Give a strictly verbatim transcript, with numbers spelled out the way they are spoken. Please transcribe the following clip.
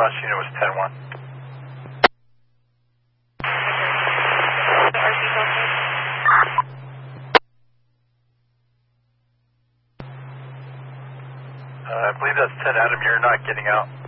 last unit was ten one. Uh, I believe that's ten Adam, you're not getting out.